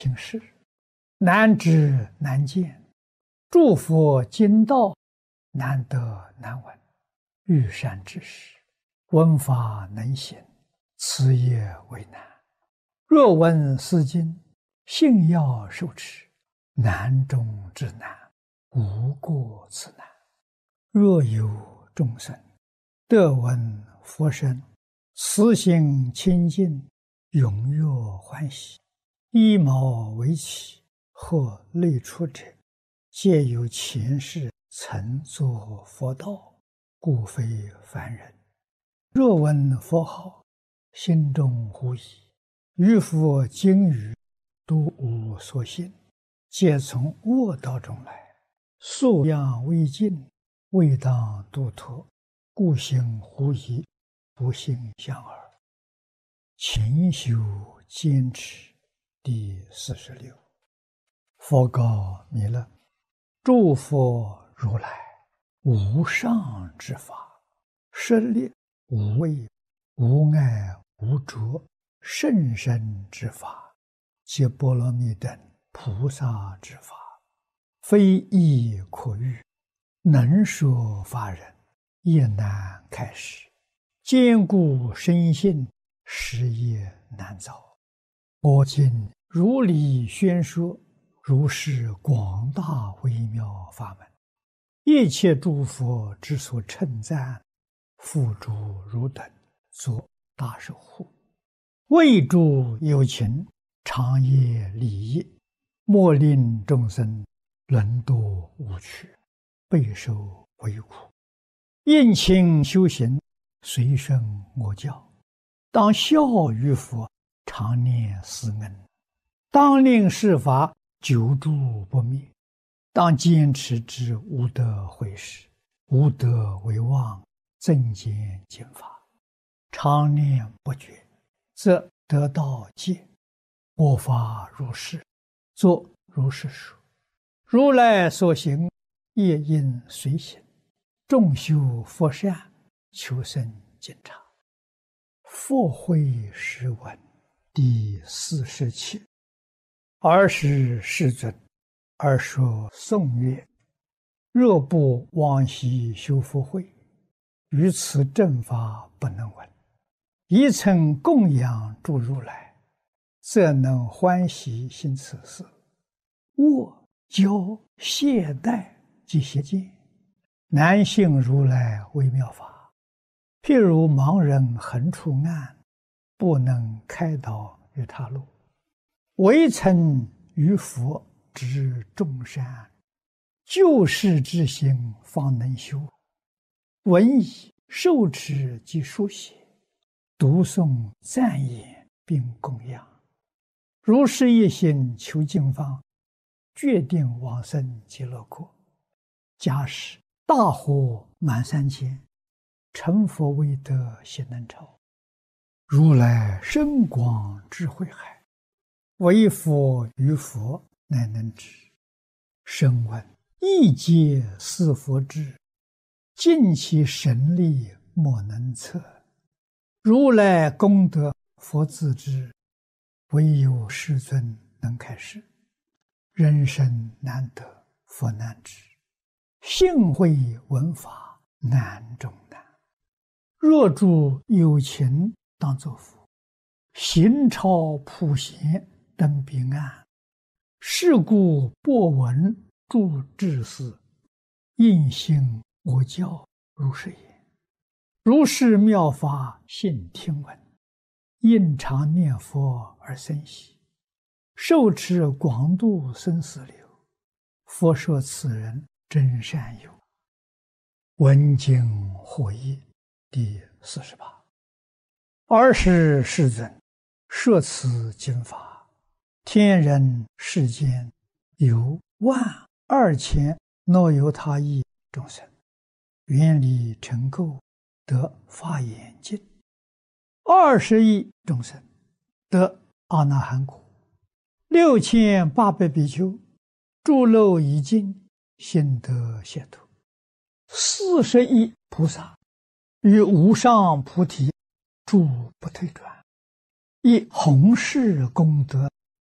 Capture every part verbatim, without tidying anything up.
行事，难知难见，诸佛经道难得难闻。遇善知识，闻法能行，此也为难。若闻斯经，信要受持，难中之难，无过此难。若有众生得闻佛声，慈心清净，踊跃欢喜，衣毛为起，或类出者，皆有前世曾作佛道，故非凡人。若闻佛号，心中狐疑，于佛经语都无所信，皆从恶道中来，素养未尽，未当度脱，故行狐疑，不信相耳。勤修坚持。第四十六。佛告弥勒：诸佛如来无上之法，舍利无畏无碍无着甚深之法，皆波罗蜜等菩萨之法，非义可喻，能说法人也难开示，坚固深信，实业难遭。我今如理宣说，如是广大微妙法门，一切诸佛之所称赞，付诸汝等作大守护，为诸有情，长业利益，莫令众生沦堕无趣，备受为苦。应勤修行，随顺我教，当效于佛，常念思恩，当令世法久住不灭，当坚持之无德毁事，无德为妄，增减减法，常念不绝，则得道戒。我法如是，作如是说。如来所行，业应随行，众修佛善，求生净察。佛慧诗文第四十七。尔时世尊，而说颂曰：若不往昔修福慧，于此正法不能闻。一曾供养诸如来，则能欢喜行此事。我教懈怠及邪见，难信如来微妙法。譬如盲人横出暗，不能开导于他路，唯曾于佛知众善，救世之心方能修。闻已受持及书写，读诵赞言并供养，如是一心求经方，决定往生极乐国。假使大火满三千，成佛未得悉能超。如来深广智慧海，唯佛于佛乃能知。声闻亦皆似佛智，尽其神力莫能测。如来功德佛自知，唯有世尊能开示。人生难得佛难知，信会闻法难中难。若诸有情当作佛，行超普贤登彼岸。是故播闻诸智士，应信我教如是言。如是妙法信听闻，应常念佛而生喜，受持广度生死流。佛说此人真善友。闻经获益第四十八。尔时世尊，摄此经法，天人世间有万二千若由他亿众生，愿力成垢，得法眼净；二十亿众生得阿那含果；六千八百比丘诸漏已尽，心得解脱；四十亿菩萨于无上菩提住不退转，以弘誓功德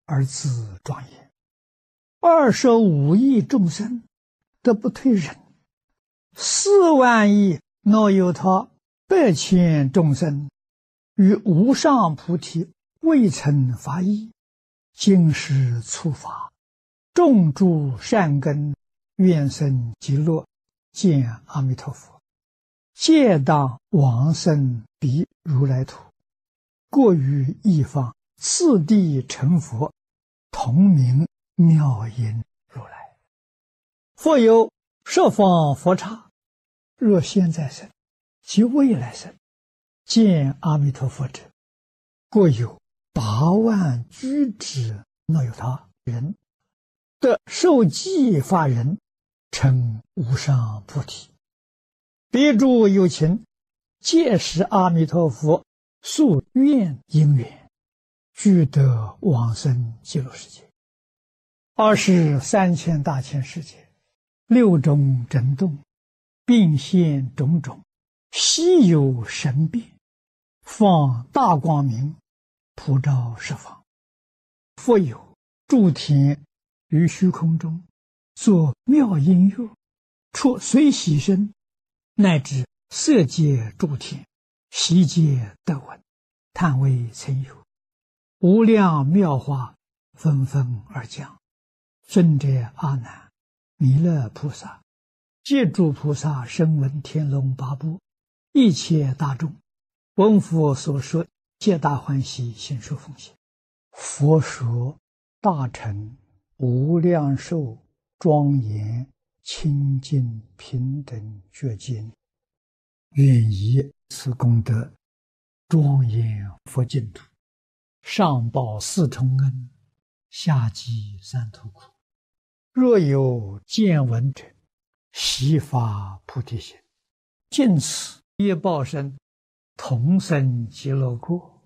而自庄严。二十五亿众生得不退忍，四万亿那由他百千众生与无上菩提未曾发意，今世触法，种诸善根，愿生极乐，见阿弥陀佛，皆当往生彼如来土，过于一方，次第成佛，同名妙音如来。复有十方佛刹，若现在生及未来生，见阿弥陀佛者，过有八万居之那由他人，得受记法人，成无上菩提。彼诸有情，皆是阿弥陀佛宿愿因缘，俱得往生极乐世界。二十三千大千世界，六种震动，并现种种，稀有神变，放大光明，普照十方。复有诸天于虚空中，作妙音乐，出随喜声，乃至色界诸天，悉皆得闻，叹为曾有。无量妙法纷纷而降。尊者阿难、弥勒菩萨、借诸菩萨声闻天龙八部一切大众，闻佛所说，皆大欢喜，心受奉献。佛说大乘无量寿庄严清净平等觉经，愿以此功德庄严佛净土，上报四重恩，下济三途苦。若有见闻者，悉发菩提心，尽此业报身，同生极乐国。